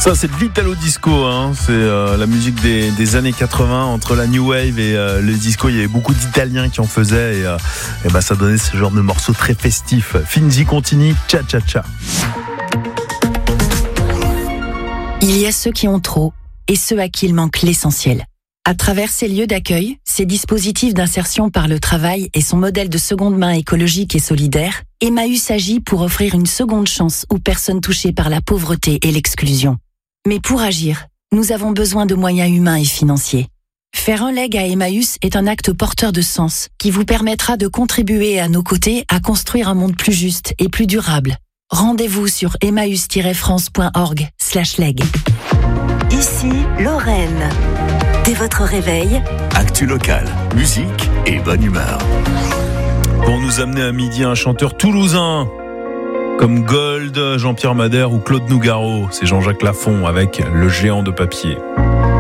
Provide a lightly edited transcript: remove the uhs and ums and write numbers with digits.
Ça, c'est l'Italo Disco, hein. C'est la musique des années 80, entre la New Wave et le disco. Il y avait beaucoup d'Italiens qui en faisaient et ça donnait ce genre de morceaux très festifs. Finzi Contini, Cha Cha Cha. Il y a ceux qui ont trop et ceux à qui il manque l'essentiel. À travers ces lieux d'accueil, ces dispositifs d'insertion par le travail et son modèle de seconde main écologique et solidaire, Emmaüs agit pour offrir une seconde chance aux personnes touchées par la pauvreté et l'exclusion. Mais pour agir, nous avons besoin de moyens humains et financiers. Faire un leg à Emmaüs est un acte porteur de sens qui vous permettra de contribuer à nos côtés à construire un monde plus juste et plus durable. Rendez-vous sur emmaüs-france.org/leg. Ici, Lorraine. Dès votre réveil, actu local, musique et bonne humeur. Pour nous amener à midi un chanteur toulousain comme Gold, Jean-Pierre Madère ou Claude Nougaro, c'est Jean-Jacques Lafont avec Le Géant de papier.